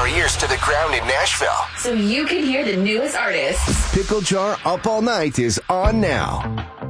your ears to the ground in Nashville. So you can hear the newest artists. Pickle Jar Up All Night is on now.